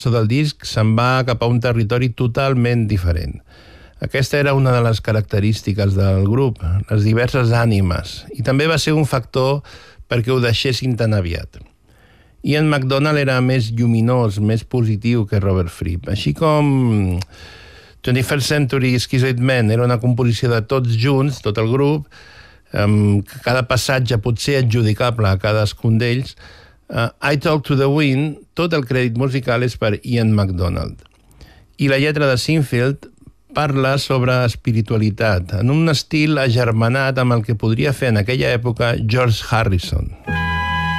del disc se'n va cap a un territori totalment diferent. Aquesta era una de les característiques del grup, les diverses ànimes, i també va ser un factor perquè ho deixessin tan aviat. Ian MacDonald era més lluminós, més positiu que Robert Fripp, així com 21st Century Schizoid Men era una composició de tots junts, tot el grup, cada passatge potser adjudicable a cadascun d'ells. I Talk to the Wind, tot el crèdit musical és per Ian MacDonald. I la lletra de Sinfield parla sobre espiritualitat, en un estil agermanat amb el que podria fer en aquella època George Harrison.